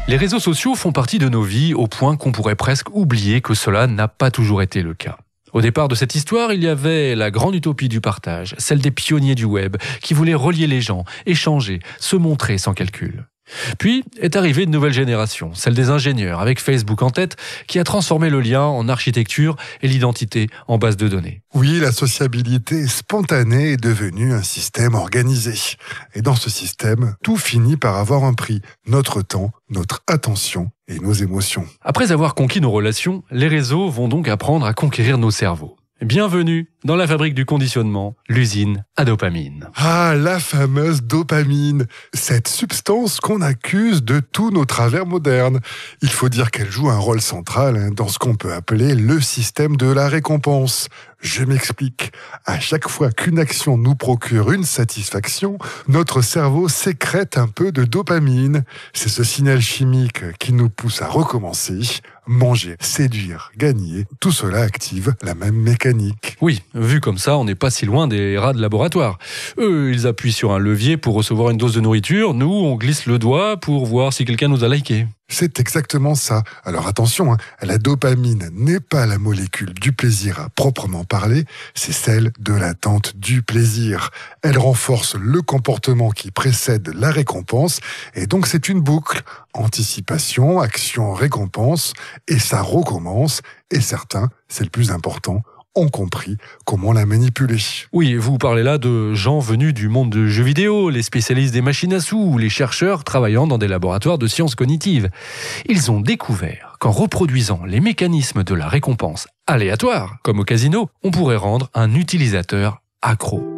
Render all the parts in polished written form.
Les réseaux sociaux font partie de nos vies au point qu'on pourrait presque oublier que cela n'a pas toujours été le cas. Au départ de cette histoire, il y avait la grande utopie du partage, celle des pionniers du web, qui voulaient relier les gens, échanger, se montrer sans calcul. Puis est arrivée une nouvelle génération, celle des ingénieurs, avec Facebook en tête, qui a transformé le lien en architecture et l'identité en base de données. Oui, la sociabilité spontanée est devenue un système organisé. Et dans ce système, tout finit par avoir un prix. Notre temps, notre attention et nos émotions. Après avoir conquis nos relations, les réseaux vont donc apprendre à conquérir nos cerveaux. Bienvenue dans la fabrique du conditionnement, l'usine à dopamine. Ah, la fameuse dopamine, cette substance qu'on accuse de tous nos travers modernes. Il faut dire qu'elle joue un rôle central dans ce qu'on peut appeler le système de la récompense. Je m'explique. À chaque fois qu'une action nous procure une satisfaction, notre cerveau sécrète un peu de dopamine. C'est ce signal chimique qui nous pousse à recommencer, manger, séduire, gagner. Tout cela active la même mécanique. Oui, vu comme ça, on n'est pas si loin des rats de laboratoire. Eux, ils appuient sur un levier pour recevoir une dose de nourriture. Nous, on glisse le doigt pour voir si quelqu'un nous a liké. C'est exactement ça. Alors attention, la dopamine n'est pas la molécule du plaisir à proprement parler, c'est celle de l'attente du plaisir. Elle renforce le comportement qui précède la récompense et donc c'est une boucle. Anticipation, action, récompense et ça recommence et certains, c'est le plus important, ont compris comment la manipuler. Oui, vous parlez là de gens venus du monde du jeu vidéo, les spécialistes des machines à sous ou les chercheurs travaillant dans des laboratoires de sciences cognitives. Ils ont découvert qu'en reproduisant les mécanismes de la récompense aléatoire, comme au casino, on pourrait rendre un utilisateur accro.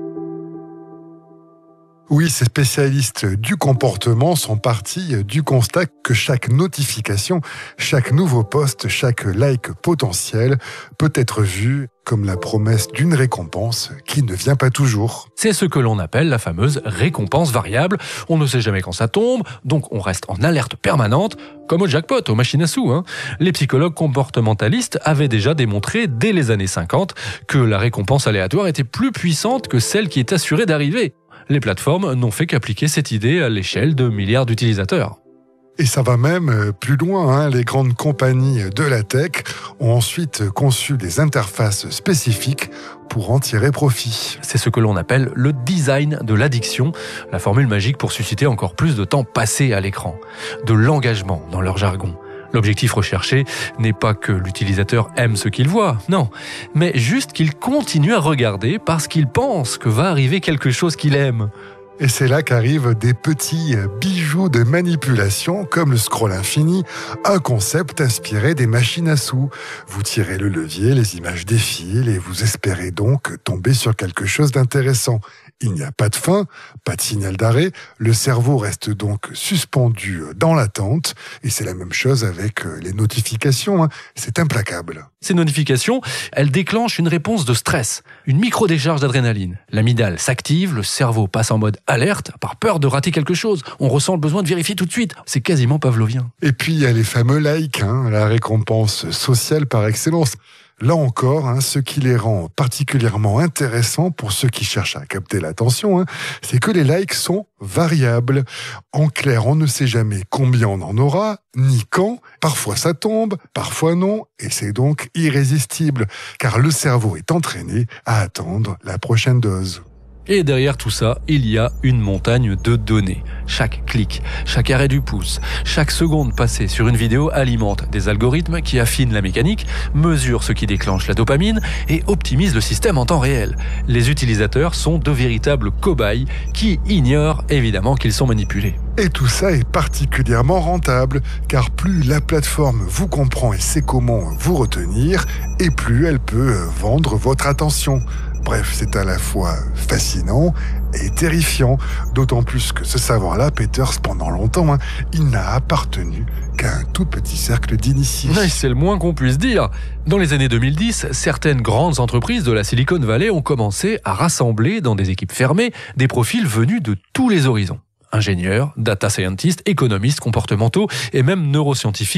Oui, ces spécialistes du comportement sont partis du constat que chaque notification, chaque nouveau post, chaque like potentiel peut être vu comme la promesse d'une récompense qui ne vient pas toujours. C'est ce que l'on appelle la fameuse récompense variable. On ne sait jamais quand ça tombe, donc on reste en alerte permanente, comme au jackpot, aux machines à sous. Les psychologues comportementalistes avaient déjà démontré dès les années 50 que la récompense aléatoire était plus puissante que celle qui est assurée d'arriver. Les plateformes n'ont fait qu'appliquer cette idée à l'échelle de milliards d'utilisateurs. Et ça va même plus loin. Les grandes compagnies de la tech ont ensuite conçu des interfaces spécifiques pour en tirer profit. C'est ce que l'on appelle le design de l'addiction, la formule magique pour susciter encore plus de temps passé à l'écran, de l'engagement dans leur jargon. L'objectif recherché n'est pas que l'utilisateur aime ce qu'il voit, non, mais juste qu'il continue à regarder parce qu'il pense que va arriver quelque chose qu'il aime. Et c'est là qu'arrivent des petits bijoux de manipulation comme le scroll infini, un concept inspiré des machines à sous. Vous tirez le levier, les images défilent et vous espérez donc tomber sur quelque chose d'intéressant. Il n'y a pas de fin, pas de signal d'arrêt, le cerveau reste donc suspendu dans l'attente et c'est la même chose avec les notifications, c'est implacable. Ces notifications, elles déclenchent une réponse de stress, une micro-décharge d'adrénaline. L'amygdale s'active, le cerveau passe en mode alerte, par peur de rater quelque chose. On ressent le besoin de vérifier tout de suite. C'est quasiment pavlovien. Et puis il y a les fameux likes, la récompense sociale par excellence. Là encore, ce qui les rend particulièrement intéressants pour ceux qui cherchent à capter l'attention, c'est que les likes sont variables. En clair, on ne sait jamais combien on en aura, ni quand. Parfois ça tombe, parfois non, et c'est donc irrésistible, car le cerveau est entraîné à attendre la prochaine dose. Et derrière tout ça, il y a une montagne de données. Chaque clic, chaque arrêt du pouce, chaque seconde passée sur une vidéo alimente des algorithmes qui affinent la mécanique, mesurent ce qui déclenche la dopamine et optimisent le système en temps réel. Les utilisateurs sont de véritables cobayes qui ignorent évidemment qu'ils sont manipulés. Et tout ça est particulièrement rentable, car plus la plateforme vous comprend et sait comment vous retenir, et plus elle peut vendre votre attention. Bref, c'est à la fois fascinant et terrifiant, d'autant plus que ce savoir-là, Peters, pendant longtemps, il n'a appartenu qu'à un tout petit cercle d'initiés. Oui, c'est le moins qu'on puisse dire. Dans les années 2010, certaines grandes entreprises de la Silicon Valley ont commencé à rassembler dans des équipes fermées des profils venus de tous les horizons. Ingénieurs, data scientists, économistes comportementaux et même neuroscientifiques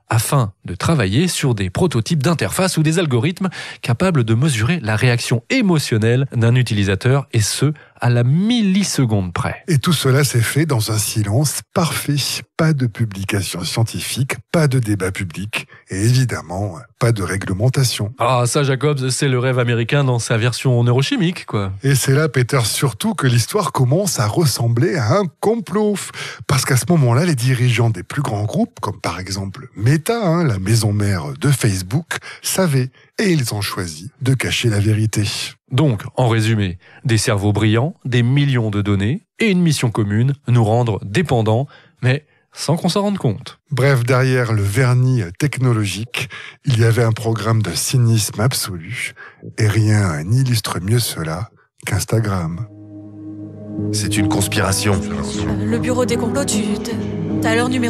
afin de travailler sur des prototypes d'interface ou des algorithmes capables de mesurer la réaction émotionnelle d'un utilisateur, et ce, à la milliseconde près. Et tout cela s'est fait dans un silence parfait. Pas de publication scientifique, pas de débat public et évidemment, pas de réglementation. Ah, ça, Jacobs, c'est le rêve américain dans sa version neurochimique, quoi. Et c'est là, Peter, surtout que l'histoire commence à ressembler à un complot. Parce qu'à ce moment-là, les dirigeants des plus grands groupes, comme par exemple Meta, la maison mère de Facebook, savaient. Et ils ont choisi de cacher la vérité. Donc, en résumé, des cerveaux brillants, des millions de données et une mission commune, nous rendre dépendants, mais sans qu'on s'en rende compte. Bref, derrière le vernis technologique, il y avait un programme de cynisme absolu. Et rien n'illustre mieux cela qu'Instagram. C'est une conspiration. Le bureau des complots, t'as leur numéro ?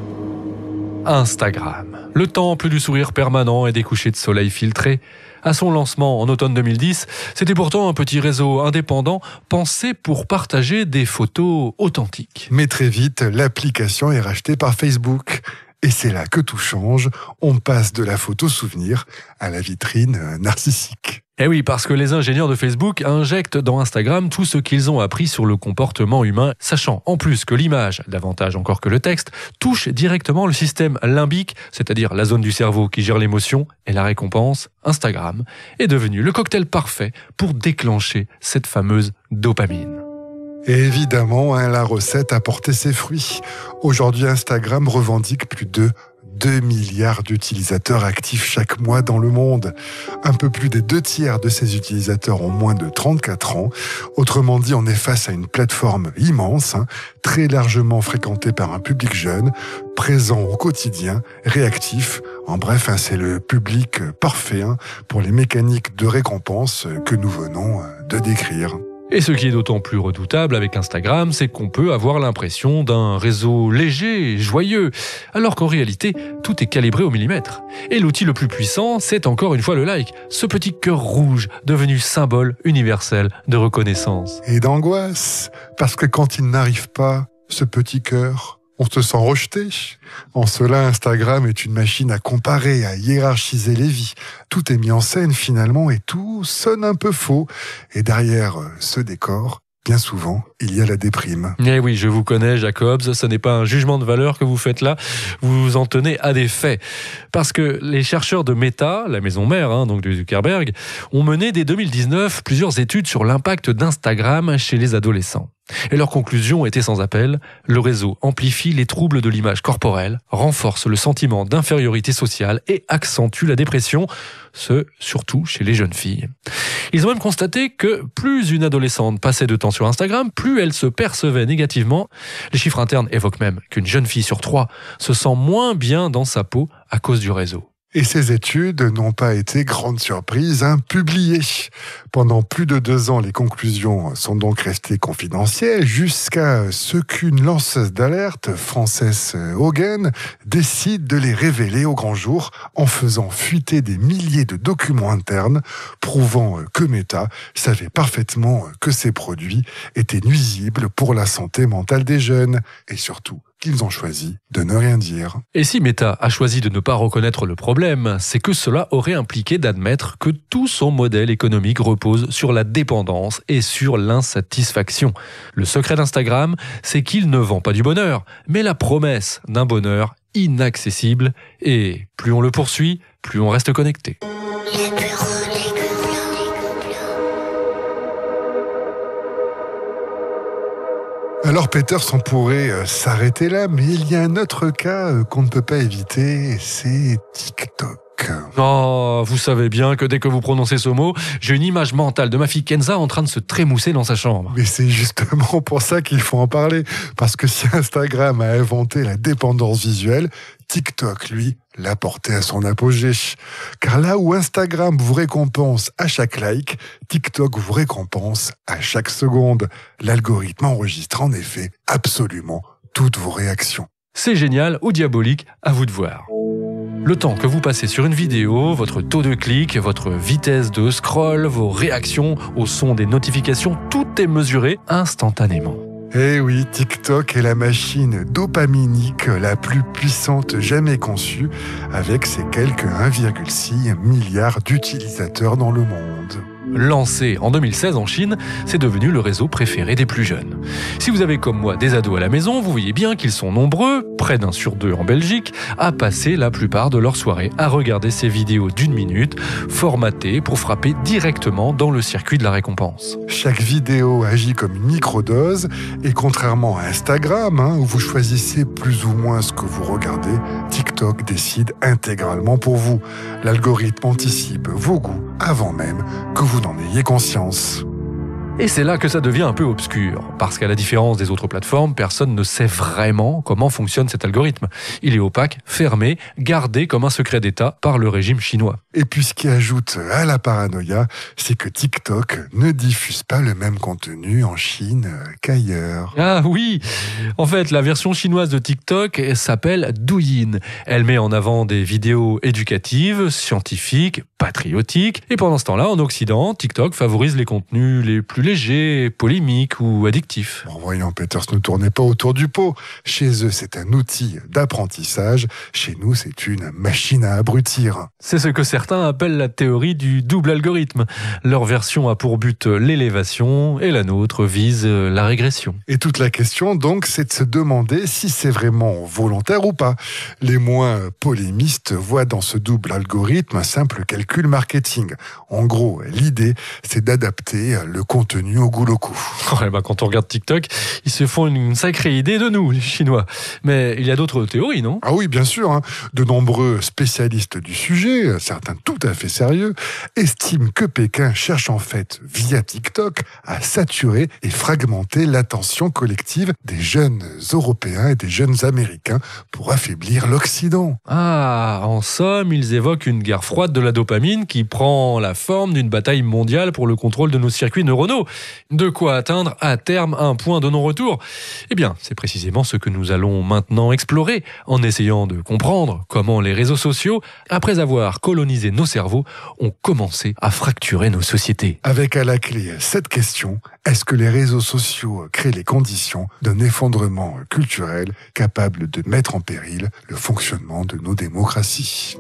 Instagram, le temple du sourire permanent et des couchers de soleil filtrés. À son lancement en automne 2010, c'était pourtant un petit réseau indépendant pensé pour partager des photos authentiques. Mais très vite, l'application est rachetée par Facebook. Et c'est là que tout change. On passe de la photo souvenir à la vitrine narcissique. Eh oui, parce que les ingénieurs de Facebook injectent dans Instagram tout ce qu'ils ont appris sur le comportement humain, sachant en plus que l'image, davantage encore que le texte, touche directement le système limbique, c'est-à-dire la zone du cerveau qui gère l'émotion et la récompense. Instagram est devenu le cocktail parfait pour déclencher cette fameuse dopamine. Et évidemment, la recette a porté ses fruits. Aujourd'hui, Instagram revendique plus de 2 milliards d'utilisateurs actifs chaque mois dans le monde. Un peu plus des 2/3 de ces utilisateurs ont moins de 34 ans. Autrement dit, on est face à une plateforme immense, très largement fréquentée par un public jeune, présent au quotidien, réactif. En bref, c'est le public parfait pour les mécaniques de récompense que nous venons de décrire. Et ce qui est d'autant plus redoutable avec Instagram, c'est qu'on peut avoir l'impression d'un réseau léger et joyeux, alors qu'en réalité, tout est calibré au millimètre. Et l'outil le plus puissant, c'est encore une fois le like, ce petit cœur rouge devenu symbole universel de reconnaissance. Et d'angoisse, parce que quand il n'arrive pas, ce petit cœur, on se sent rejeté. En cela, Instagram est une machine à comparer, à hiérarchiser les vies. Tout est mis en scène finalement et tout sonne un peu faux. Et derrière ce décor, bien souvent, il y a la déprime. Eh oui, je vous connais, Jacobs, ce n'est pas un jugement de valeur que vous faites là, vous vous en tenez à des faits. Parce que les chercheurs de Meta, la maison mère donc de Zuckerberg, ont mené dès 2019 plusieurs études sur l'impact d'Instagram chez les adolescents. Et leur conclusion était sans appel, le réseau amplifie les troubles de l'image corporelle, renforce le sentiment d'infériorité sociale et accentue la dépression, ce surtout chez les jeunes filles. Ils ont même constaté que plus une adolescente passait de temps sur Instagram, plus elle se percevait négativement. Les chiffres internes évoquent même qu'une jeune fille sur 3 se sent moins bien dans sa peau à cause du réseau. Et ces études n'ont pas été, grande surprise, publiées. Pendant plus de 2 ans, les conclusions sont donc restées confidentielles jusqu'à ce qu'une lanceuse d'alerte, Frances Haugen, décide de les révéler au grand jour en faisant fuiter des milliers de documents internes prouvant que Meta savait parfaitement que ces produits étaient nuisibles pour la santé mentale des jeunes et surtout qu'ils ont choisi de ne rien dire. Et si Meta a choisi de ne pas reconnaître le problème, c'est que cela aurait impliqué d'admettre que tout son modèle économique repose sur la dépendance et sur l'insatisfaction. Le secret d'Instagram, c'est qu'il ne vend pas du bonheur, mais la promesse d'un bonheur inaccessible. Et plus on le poursuit, plus on reste connecté. Alors Peters, on pourrait s'arrêter là, mais il y a un autre cas qu'on ne peut pas éviter, c'est TikTok. Oh, vous savez bien que dès que vous prononcez ce mot, j'ai une image mentale de ma fille Kenza en train de se trémousser dans sa chambre. Mais c'est justement pour ça qu'il faut en parler, parce que si Instagram a inventé la dépendance visuelle, TikTok, lui, l'a porté à son apogée. Car là où Instagram vous récompense à chaque like, TikTok vous récompense à chaque seconde. L'algorithme enregistre en effet absolument toutes vos réactions. C'est génial ou diabolique, à vous de voir. Le temps que vous passez sur une vidéo, votre taux de clic, votre vitesse de scroll, vos réactions au son des notifications, tout est mesuré instantanément. Eh oui, TikTok est la machine dopaminique la plus puissante jamais conçue, avec ses quelques 1,6 milliard d'utilisateurs dans le monde. Lancé en 2016 en Chine, c'est devenu le réseau préféré des plus jeunes. Si vous avez comme moi des ados à la maison, vous voyez bien qu'ils sont nombreux, près d'1 sur 2 en Belgique, à passer la plupart de leur soirée à regarder ces vidéos d'1 minute, formatées pour frapper directement dans le circuit de la récompense. Chaque vidéo agit comme une microdose et contrairement à Instagram, où vous choisissez plus ou moins ce que vous regardez, TikTok décide intégralement pour vous. L'algorithme anticipe vos goûts avant même que vous n'en ayez conscience. Et c'est là que ça devient un peu obscur, parce qu'à la différence des autres plateformes, personne ne sait vraiment comment fonctionne cet algorithme. Il est opaque, fermé, gardé comme un secret d'État par le régime chinois. Et puis ce qui ajoute à la paranoïa, c'est que TikTok ne diffuse pas le même contenu en Chine qu'ailleurs. Ah oui! En fait, la version chinoise de TikTok s'appelle Douyin. Elle met en avant des vidéos éducatives, scientifiques, patriotiques. Et pendant ce temps-là, en Occident, TikTok favorise les contenus les plus légers, polémiques ou addictifs. Bon, voyons, Peters, ne tournez pas autour du pot. Chez eux, c'est un outil d'apprentissage. Chez nous, c'est une machine à abrutir. C'est ce que certains appellent la théorie du double algorithme. Leur version a pour but l'élévation et la nôtre vise la régression. Et toute la question, donc, c'est de se demander si c'est vraiment volontaire ou pas. Les moins polémistes voient dans ce double algorithme un simple calcul marketing. En gros, l'idée, c'est d'adapter le contenu au goût locaux. Quand on regarde TikTok, ils se font une sacrée idée de nous, les Chinois. Mais il y a d'autres théories, non ? Ah oui, bien sûr. De nombreux spécialistes du sujet, certains tout à fait sérieux, estiment que Pékin cherche en fait, via TikTok, à saturer et fragmenter l'attention collective des jeunes Européens et des jeunes Américains pour affaiblir l'Occident. Ah, en somme, ils évoquent une guerre froide de la dopamine qui prend la forme d'une bataille mondiale pour le contrôle de nos circuits neuronaux. De quoi atteindre à terme un point de non-retour. Eh bien, c'est précisément ce que nous allons maintenant explorer en essayant de comprendre comment les réseaux sociaux, après avoir colonisé nos cerveaux, ont commencé à fracturer nos sociétés. Avec à la clé cette question, est-ce que les réseaux sociaux créent les conditions d'un effondrement culturel capable de mettre en péril le fonctionnement de nos démocraties ?